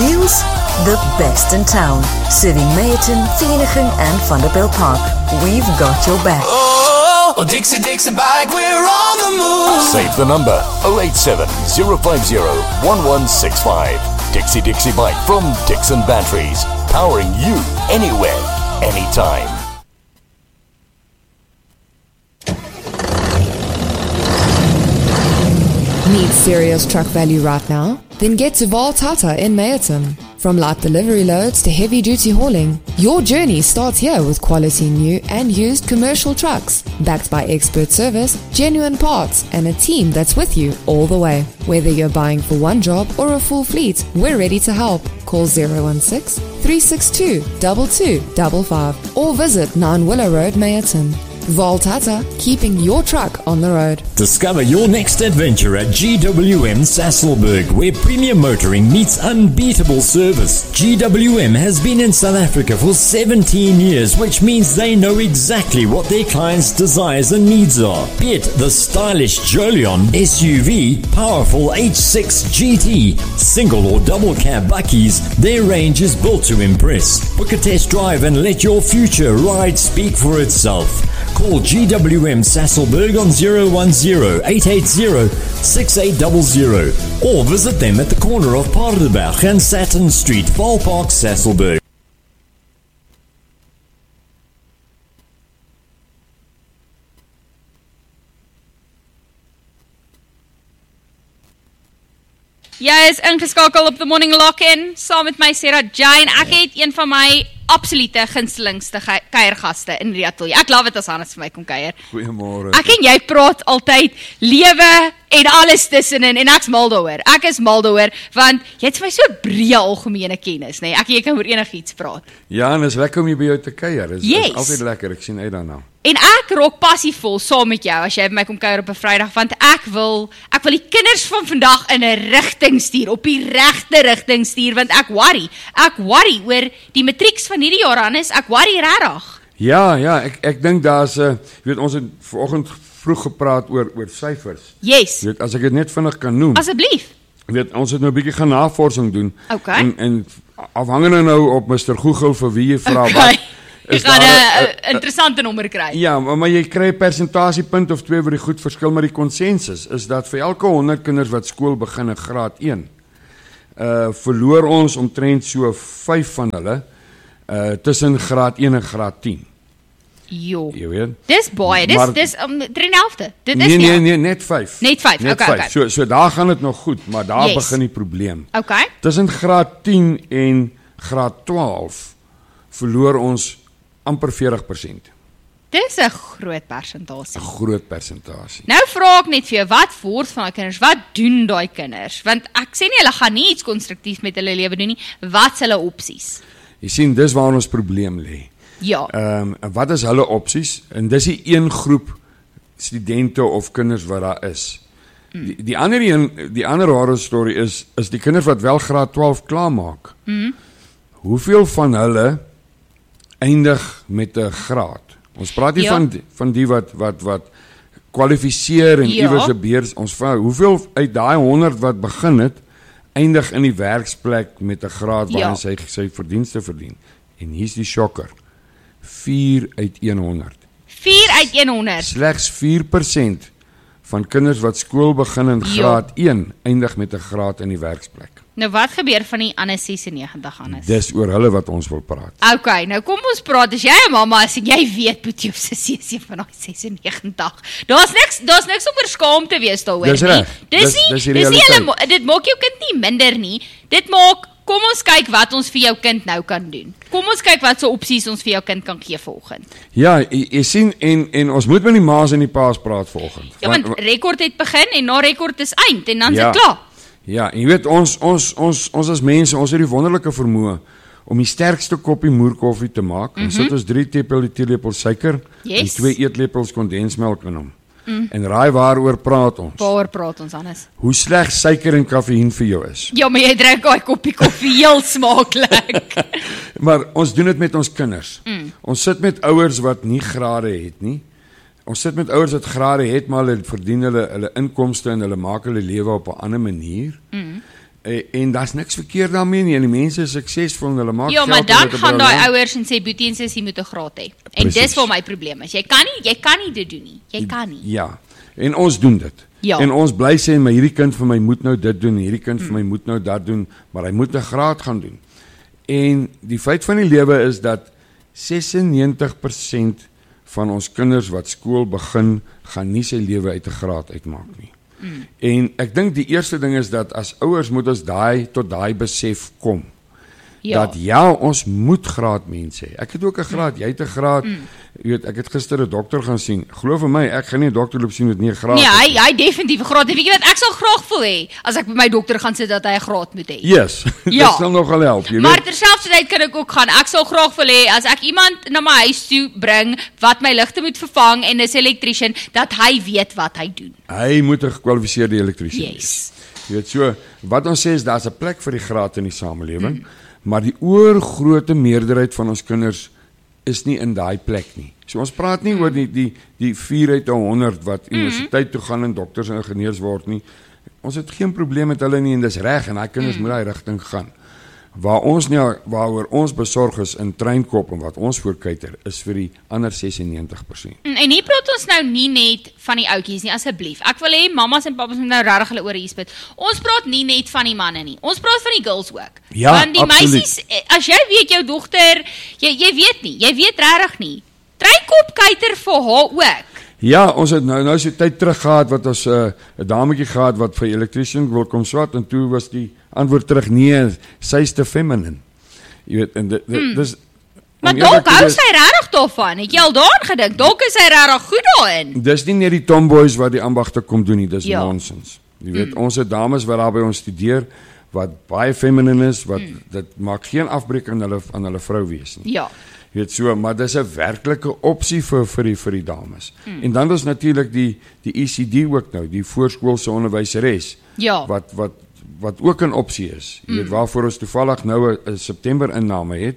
deals, the best in town. Serving Meyerton, Vereeniging and Vanderbilt Park. We've got your back. Oh, Dixie Bike, we're on the move. Save the number 087 050 1165. Dixie Bike from Dixon Batteries. Powering you anywhere, anytime. Need serious truck value right now? Then get to Voltata in Meyerton. From light delivery loads to heavy-duty hauling, your journey starts here with quality new and used commercial trucks, backed by expert service, genuine parts, and a team that's with you all the way. Whether you're buying for one job or a full fleet, we're ready to help. Call 016-362-2255 or visit 9 Willow Road, Meyerton. Voltata, keeping your truck on the road. Discover your next adventure at GWM Sasolburg, where premium motoring meets unbeatable service. GWM has been in South Africa for 17 years, which means they know exactly what their clients' desires and needs are. Be it the stylish Jolion SUV, powerful H6 GT, single or double cab bakkies, their range is built to impress. Book a test drive and let your future ride speak for itself. Call GWM Sasolburg on 010-880-6800 or visit them at the corner of Paardenberg and Saturn Street, Valpark, Sasolburg. Jy is ingeskakel op The Morning Lock-in, saam met my Sarah Jane. Ek het een van my absolute gunstelingste kuiergaste in die ateljee. Ek love het as Hannes vir my kom kuier. Goeiemôre. Ek en jy praat altyd lewe en alles tussenin en ek's mal daaroor. Ek is mal daaroor want jy het vir my so breë algemene kennis, nê? Ek en jy kan oor enigiets praat. Ja, en is lekker om hier by jou te kuier. Is altyd lekker. Ek sien uit daarna. En ek raak passievol saam met jou as jy by my kom kuier op 'n Vrydag, want ek wil die kinders van vandag in 'n rigting stuur, op die regte rigting stuur, want ek worry oor die matrieks van hierdie jaar, Hannes. Ek worry regtig. Ja, ek dink daar's ons het vanoggend vroeg gepraat oor syfers. Yes. As ek dit net vinnig kan noem. Asseblief. Ons het nou 'n bietjie gaan navorsing doen. Okay. En afhangende nou op Mr. Google vir wie jy vra wat. Ek gaan 'n interessante nommer kry. Ja, maar jy kry 'n persentasiepunt of 2 wat die goed verskil, maar die konsensus is dat vir elke 100 kinders wat skool begin in graad 1, verloor ons omtrent so 5 van hulle tussen graad 1 en graad 10. Jo. Jy weet. Dis baie, dis 3/11. Dit is Nee, net 5. Net 5. Okay. So daar gaan dit nog goed, maar daar begin die probleem. Okay. Tussen graad 10 en graad 12 verloor ons amper 40%. Dis 'n groot persentasie. 'n Groot persentasie. Nou vra ek net vir jou, wat word van daai kinders? Wat doen daai kinders? Want ek sê nie hulle gaan nie iets konstruktief met hulle lewe doen nie. Wat is hulle opsies? Jy sien, dis waar ons probleem lê. Ja. Wat is hulle opsies? En dis die een groep studente of kinders wat daar is. Die ander horror story is die kinders wat wel graad 12 klaarmaak. Hoeveel van hulle eindig met 'n graad? Ons praat nie van die wat kwalifiseer en iewers 'n beurs. Ons vra hoeveel uit daai 100 wat begin het eindig in die werksplek met 'n graad waarin sy verdienste verdien. En hier's die shocker. 4 uit 100. 4 uit 100. Slegs 4% van kinders wat skool begin in graad 1 eindig met 'n graad in die werksplek. Nou wat gebeur van die ander 96 Hannes? Dis oor hulle wat ons wil praat. Okay, nou kom ons praat. As jy 'n mamma is en jy weet Boetie of sussie is een van daai 96. Daar's niks om skaam te wees daaroor nie. Dis reg. Dis nie dit maak jou kind nie minder nie. Dit maak kom ons kyk wat ons vir jou kind nou kan doen. Kom ons kyk wat so opsies ons vir jou kind kan gee vanoggend. Ja, jy sien en ons moet met die ma's en die pa's praat vanoggend. Ja, want rekord het begin en na rekord is eind en dan is dit klaar. Ja, jy weet ons as mense, ons het die wonderlike vermoë om die sterkste koppie moerkoffie te maak. En sit ons 3 teelepels suiker en 2 eetlepels kondensmelk in hom. En raai waaroor praat ons? Waaroor praat ons Hannes? Hoe sleg suiker en kaffieïn vir jou is. Ja, maar jy drink daai koppie koffie heel smaaklik. Maar ons doen dit met ons kinders. Ons sit met ouers wat nie grade het nie. Ons sit met ouers wat grade het, maar hulle verdien hulle inkomste en hulle maak hulle lewe op 'n ander manier. En daar's niks verkeerd daarmee nie. En die mense is suksesvol en hulle maak Ja, geld. maar dan met 'n gaan blou daai lyn. ouers en sê boetie en sussie moet 'n graad hê. En Precies. dis waar my probleem is. Jy kan nie dit doen nie. Jy kan nie. Ja, en ons doen dit. Ja. En ons bly sê, maar hierdie kind vir my moet nou dit doen, hierdie kind vir my moet nou dat doen, maar hy moet 'n graad gaan doen. En die feit van die lewe is dat 96% van ons kinders wat skool begin, gaan nie sy lewe uit 'n graad uitmaak nie. En ek dink die eerste ding is dat as ouers moet ons tot daai besef kom. Ja. Dat ja, ons moet graadmense hê. Ek het ook 'n graad, jy het 'n graad. Jy weet, ek het gister 'n dokter gaan sien. Glo vir my, ek gaan nie 'n dokter loop sien met nie 'n graad. Nee, hy definitief 'n graad. Weet jy wat, ek sal graag wil hê as ek by my dokter gaan sit dat hy 'n graad moet hê. Yes, Ja. dit sal nogal help, jy Maar weet. terselfdertyd kan ek ook gaan. Ek sal graag wil hê as ek iemand na my huis toe bring wat my ligte moet vervang en is 'n elektriesien, dat hy weet wat hy doen. Hy moet 'n gekwalifiseerde elektriesien Yes. wees. Jy weet so, wat ons sê is daar's 'n plek vir die graad in die samelewing, maar die oorgrootste meerderheid van ons kinders is nie in daai plek nie. So ons praat nie oor die 4 uit 100 wat universiteit toe gaan en dokters en ingenieurs word nie. Ons het geen probleem met hulle nie en dis reg en daai kinders moet daai rigting gaan. Waaroor ons besorg is in Treinkop en wat ons voorkuiter is vir die ander 96%. En hier praat ons nou nie net van die ouetjies nie, asseblief. Ek wil hê mamas en pappas moet nou regtig hulle ore hier spit. Ons praat nie net van die manne nie. Ons praat van die girls ook. Ja, Want die absoluut. meisies, as jy weet jou dogter, jy weet nie, jy weet regtig nie. Treinkop kuiter vir haar ook. Ja, ons het nou so tyd terug gehad wat ons 'n dametjie gehad wat vir elektriesien wil kom swat en toe was die antwoord terug nee, sy's te feminine. Jy weet en dis Maar dalk hou sy regtig daarvan. Het jy al daaraan gedink? Dalk is sy regtig goed daarin. Dis nie net die tomboys wat die ambagte kom doen nie, dis Ja. nonsens. Jy weet, ons het dames wat daar by ons studeer wat baie feminine is, wat dit maak geen afbreek aan hulle vrou wees nie. Ja. Jy weet so, maar dis 'n werklike opsie vir die dames. En dan is natuurlik die ECD ook nou, die voorskoolse onderwyseres. Ja. Wat ook 'n opsie is. Jy weet waarvoor ons toevallig nou 'n September inname het.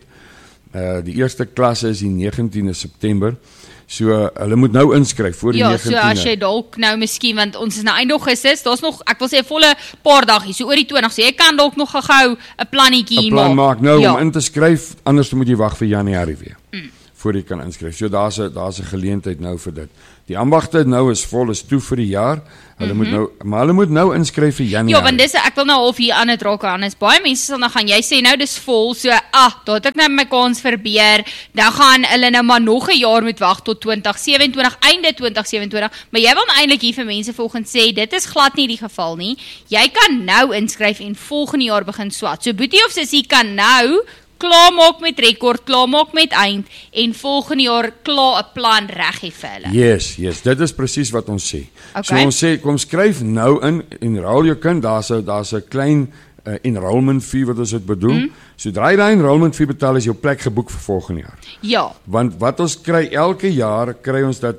Die eerste klasse is die 19de September. So hulle moet nou inskryf voor die Ja, 19de. so as jy dalk nou miskien, want ons is nou einde Augustus, daar's nog, ek wil sê 'n volle paar dagies, so oor die 20, so jy kan dalk nog gou 'n plannetjie 'n plan maak nou ja. om in te skryf, anders moet jy wag vir Januarie weer. Voor jy kan inskryf. So daar's 'n geleentheid nou vir dit. Die ambagte nou is vol, is toe vir die jaar. Hulle moet nou inskryf vir Januarie. Ja, want dis ek wil nou half hier aan dit raak aan. Is baie mense sal nou gaan jy sê nou dis vol, so daar het ek nou my kans verbeer. Dan gaan hulle nou maar nog 'n jaar moet wag tot 2027, einde 2027. Maar jy wil eintlik hier vir mense volgens sê dit is glad nie die geval nie. Jy kan nou inskryf en volgende jaar begin swat. So boetie of sussie kan nou klaarmaak met rekord, klaarmaak met eind en volgende jaar klaar 'n plan reg hê vir hulle. Yes, dit is presies wat ons sê. Okay. So ons sê kom skryf nou in enroll jou kind. Daar's 'n klein enrollment fee wat ons dit bedoel. Sodra jy daai enrollment fee betaal is jou plek geboek vir volgende jaar. Ja. Want wat ons kry elke jaar kry ons dat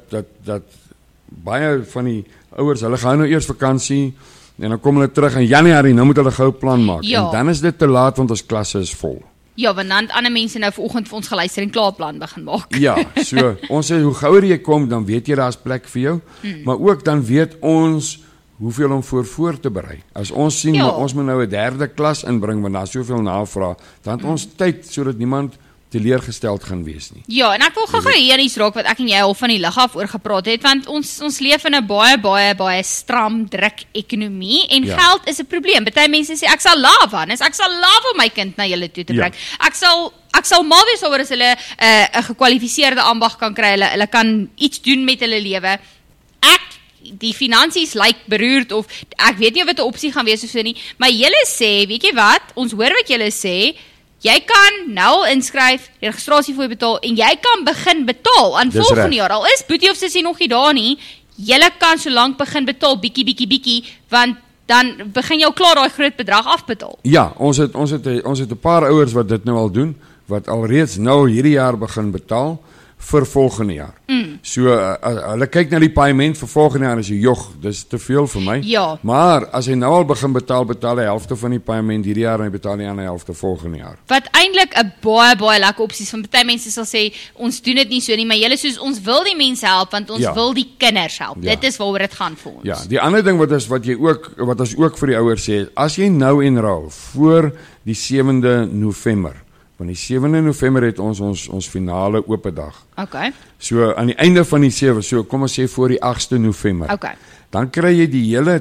baie van die ouers, hulle gaan nou eers vakansie en dan kom hulle terug in Januarie, nou moet hulle gou 'n plan maak. Ja. En dan is dit te laat want ons klasse is vol. Ja, want dan ander mense nou vanoggend vir ons geluister en klaar 'n plan begin maak. Ja, so ons sê hoe gouer jy kom, dan weet jy daar's plek vir jou, maar ook dan weet ons hoeveel om voor te berei. As ons sien Ja. maar ons moet nou 'n derde klas inbring want daar's soveel navraag, dan het ons tyd sodat niemand teleurgesteld gaan wees nie. Ja, en ek wil gou hier iets raak wat ek en jy al van die lig af oor gepraat het, want ons leef in 'n baie stram druk ekonomie en Ja. geld is 'n probleem. Party mense sê ek sal laaf Hannes, ek sal laaf om my kind na julle toe te Ja. bring. Ek sal mal wees oor as hulle 'n gekwalifiseerde ambag kan kry, hulle kan iets doen met hulle lewe. Die finansies lyk beroerd of ek weet nie of dit 'n opsie gaan wees of so nie, maar julle sê, weet jy wat? Ons hoor wat julle sê. Jy kan nou al inskryf, die registrasiefooi betaal en jy kan begin betaal aan Dis volgende reg. jaar. Al is boetie of sussie nog nie daar nie, julle kan so lank begin betaal bietjie, want dan begin jy al klaar daai groot bedrag afbetaal. Ja, ons het 'n paar ouers wat dit nou al doen, wat alreeds nou hierdie jaar begin betaal vir volgende jaar. So hulle kyk na die paaiement vir volgende jaar en sê, "Jog, dis te veel vir my." Ja. Maar as hy nou al begin betaal die helfte van die paaiement hierdie jaar en hy betaal die ander helfte volgende jaar. Wat eintlik 'n baie lekker opsie is, van party mense sal sê ons doen dit nie so nie, maar julle soos ons wil die mense help want ons wil die kinders help. Ja. Dit is waaroor dit gaan vir ons. Ja, die ander ding wat ons ook vir die ouers sê, as jy nou enrol voor die 7de November, want die 7de November het ons finale oop dag. Okay. So aan die einde van die 7, so kom ons sê voor die 8de November. Okay. Dan kry jy die hele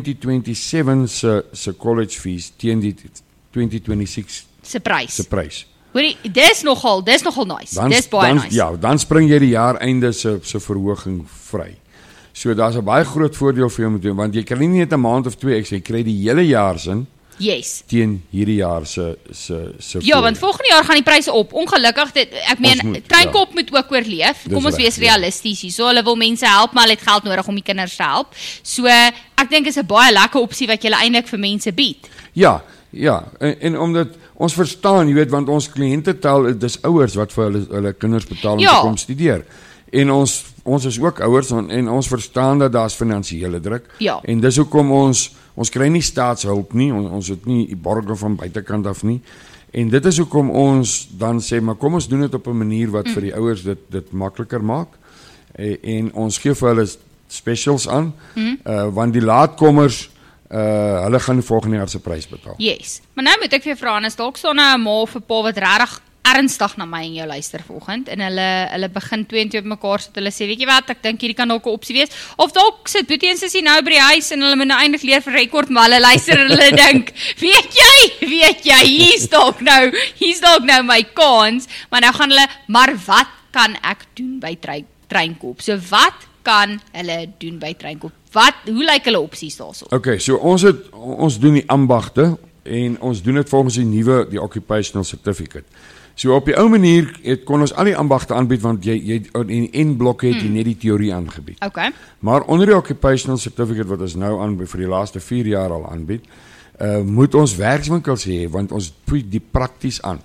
2027 se college fees teen die 2026 se prys. se prys. Hoorie, dis nogal nice. Dis baie nice. Ja, dan spring jy die jaareinde se verhoging vry. So daar's 'n baie groot voordeel vir jou om te doen, want jy kry nie net 'n maand of 2 ekstra, jy kry die hele jaar sin. Yes. Teen hierdie jaar se Ja, want volgende jaar gaan die pryse op. Ongelukkig ek meen Treinkop moet ook oorleef. Kom ons wees realisties hier. So hulle wil mense help, maar hulle het geld nodig om die kinders te help. So ek dink is 'n baie lekker opsie wat jy eintlik vir mense bied. Ja, en omdat ons verstaan, jy weet, want ons kliënte tel, dis ouers wat vir hulle kinders betaal om te kom studeer. En ons is ook ouers en ons verstaan dat daar's finansiële druk. Ja. En dis hoekom ons kry nie staatshulp nie, ons het nie borge van buitekant af nie. En dit is hoekom ons dan sê, maar kom ons doen dit op 'n manier wat vir die ouers dit makliker maak. En ons gee vir hulle specials aan, want die laatkommers hulle gaan die volgende jaar se prys betaal. Yes. Maar nou moet ek vir jou vra, is dalk so 'n ma of 'n pa wat regtig ernstig na my en jou luister vanoggend en hulle begin 2 en 2 op mekaar sit. Hulle sê, weet jy wat, ek dink hierdie kan dalk 'n opsie wees. Of dalk sit Boetie en Sissie nou by die huis en hulle moet nou eintlik leer vir rekord, maar hulle luister en hulle dink, weet jy, hier's dalk nou my kans, maar nou gaan hulle, maar wat kan ek doen by Treinkop? So wat kan hulle doen by Treinkop? Hoe lyk hulle opsies daarso? Okay, so ons doen die ambagte en ons doen dit volgens die occupational certificate. So op die ou manier kon ons al die ambagte aanbied, want jy in die N-blok het jy net die teorie aangebied. Okay. Maar onder die occupational certificate wat ons nou aanbied vir die laaste 4 jaar al aanbied, moet ons werkswinkels hê, want ons bied die prakties aan.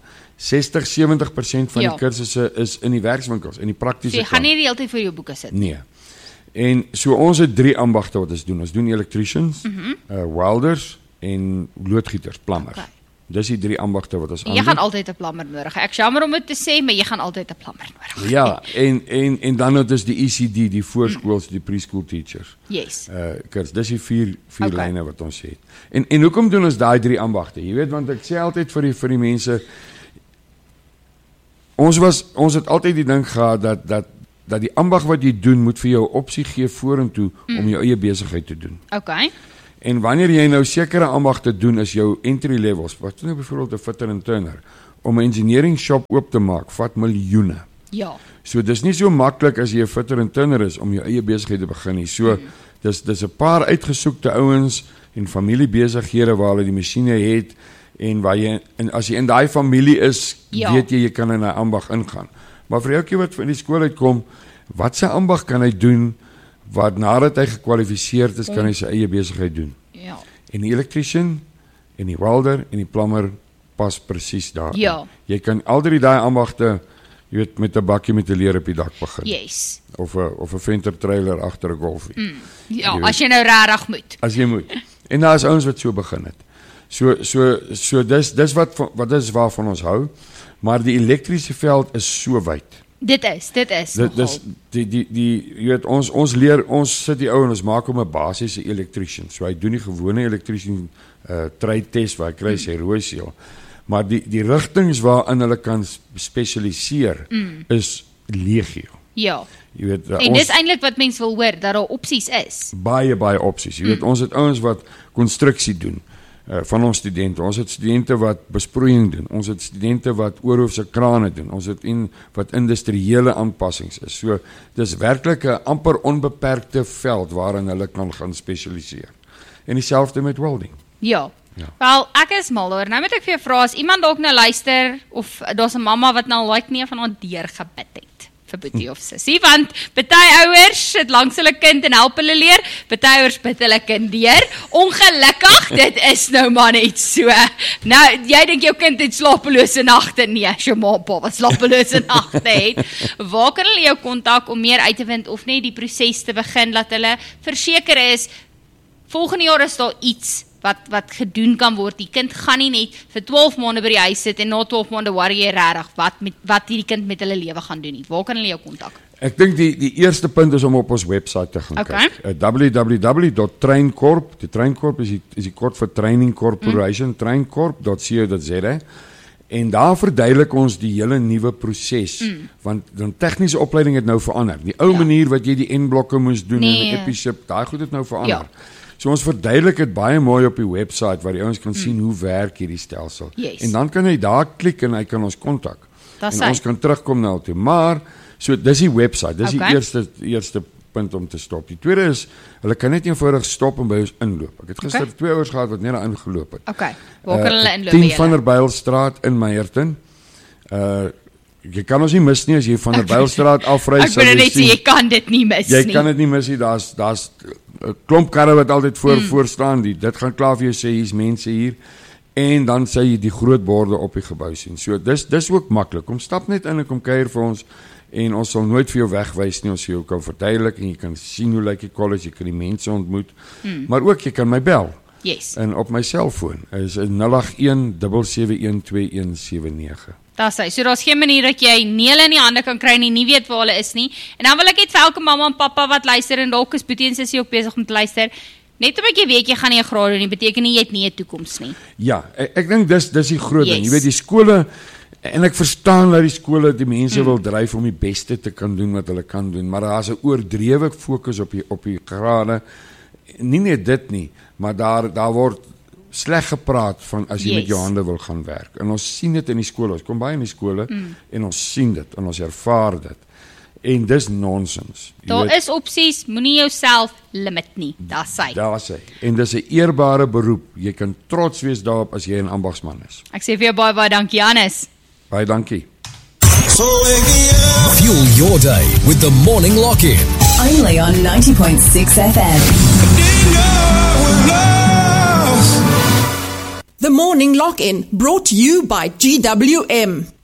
60-70% van die kursusse is in die werkswinkels, in die praktiese kant. So jy gaan nie die hele tyd vir jou boeke sit? Nee. En so ons het 3 ambagte wat ons doen. Ons doen electricians, welders en loodgieters, plumbers. Okay. Dis die 3 ambagte wat ons aanbied. Jy gaan altyd 'n plumber nodig. Ek jammer om dit te sê, maar jy gaan altyd 'n plumber nodig. Ja, en dan het ons die ECD, die voorskools, die preschool teachers. Yes. Dis die 4 lyne wat ons het. En hoekom doen ons daai 3 ambagte? Jy weet, want ek sê altyd vir die mense, ons het altyd die ding gehad dat die ambag wat jy doen moet vir jou opsie gee vorentoe om jou eie besigheid te doen. Okay. En wanneer jy nou sekere ambagte doen, is jou entry levels, wat nou byvoorbeeld 'n fitter en turner, om 'n engineering shop oop te maak, vat miljoene. Ja. So dis nie so maklik as jy 'n fitter en turner is om jou eie besigheid te begin nie. So dis 'n paar uitgesoekte ouens en familiebesighede waar hulle die masjiene het en as jy in daai familie is, weet jy kan in 'n ambag ingaan. Maar vir elkeen wat van die skool uitkom, wat se ambag kan hy doen wat nadat hy gekwalifiseerd is, kan hy sy eie besigheid doen. Ja. En die electrician en die welder en die plumber pas presies daar. Ja. Jy kan al daai ambagte, jy weet, met 'n bakkie met 'n leer op die dak begin. Yes. Of 'n venter trailer agter 'n golfie. Ja, as jy nou regtig moet. As jy moet. En daar is ouens wat so begin het. So dis wat is waarvan ons hou, maar die elektriese veld is so wyd. Dit is. Dis jy weet ons leer, ons sit die ou en ons maak hom 'n basiese elektrician. So hy doen die gewone elektrician trade test waar hy kry sy rooi seël. Maar die rigtings waarin hulle kan spesialiseer is legio. Ja. Jy weet, en dis eintlik wat mense wil hoor, dat daar opsies is. Baie opsies. Jy weet, ons het ouens wat konstruksie doen. Van ons studente. Ons het studente wat besproeiing doen. Ons het studente wat oorhoofse krane doen. Ons het wat industriële aanpassings is. So dis werklik 'n amper onbeperkte veld waarin hulle kan gaan spesialiseer. En dieselfde met welding. Ja. Wel, ek is mal oor. Nou moet ek vir jou vra, as iemand dalk nou luister of daar's 'n mamma wat nou like nie van haar deur gebid het. vir boetie of sussie, want party ouers sit langs hulle kind en help hulle leer, party ouers bid hulle kind deur. Ongelukkig, dit is nou maar net so. Nou, jy dink jou kind het slapelose nagte, nee, as jou ma en pa wat slapelose nagte het. Waar kan hulle jou kontak om meer uit te vind of net die proses te begin, dat hulle verseker is, volgende jaar is daar iets wat gedoen kan word. Die kind gaan nie net vir 12 maande by die huis sit en na 12 maande worry jy regtig wat die kind met hulle lewe gaan doen nie. Waar kan hulle jou kontak? Ek dink die eerste punt is om op ons website te gaan kyk. www.traincorp, die Traincorp is die kort vir Training Corporation, traincorp.co.za. En daar verduidelik ons die hele nuwe proses, want dan tegniese opleiding het nou verander. Die ou manier wat jy die N-blokke moes doen en die EpiShip, daai goed het nou verander. Ja. So ons verduidelik dit baie mooi op die website waar die ouens kan sien hoe werk hierdie stelsel. Yes. En dan kan hy daar klik en hy kan ons kontak. En ons kan terugkom na toe. Maar so dis die website, dis die eerste punt om te stop. Die tweede is hulle kan net eenvoudig stop en by ons inloop. Ek het gister 2 ouers gehad wat net daar ingeloop het. Okay. Waar kan hulle inloop? 10 van der Bylstraat in Meyerton. Jy kan ons nie mis nie as jy van der Bylstraat afry. Ek wil net sê jy kan dit nie mis nie. Jy kan dit nie mis nie. Daar's 'n klomp karre wat altyd voor staan. Dit gaan klaar vir jou sê hier's mense hier. En dan sê jy die groot borde op die gebou sien. So dis ook maklik. Kom stap net in en kom kuier vir ons en ons sal nooit vir jou wegwys nie. Ons sal jou kan verduidelik en jy kan sien hoe lyk die college, jy kan die mense ontmoet. Maar ook jy kan my bel. Yes. En op my selfoon is 081 771 2179. Daar sê, so daar's geen manier dat jy nie hulle in die hande kan kry nie weet waar hulle is nie. En dan wil ek net vir elke mamma en pappa wat luister en dalk is boetie en sussie ook besig om te luister, net omdat jy weet jy gaan nie 'n graad doen nie, beteken nie jy het nie 'n toekoms nie. Ja, ek dink dis die groot ding. Jy weet die skole, en ek verstaan dat die skole die mense wil dryf om die beste te kan doen wat hulle kan doen, maar daar's 'n oordrewe fokus op die grade. Nie net dit nie, maar daar word sleg gepraat van as jy met jou hande wil gaan werk. En ons sien dit in die skole. Ons kom baie in die skole en ons sien dit en ons ervaar dit. En dis nonsens. Daar is opsies, moenie jouself limit nie. Daar sê. En dis 'n eerbare beroep. Jy kan trots wees daarop as jy 'n ambagsman is. Ek sê vir jou baie dankie, Hannes. Baie dankie. Fuel your day with the morning lock-in. Only on 90.6 FM. The Morning Lock-In, brought to you by GWM.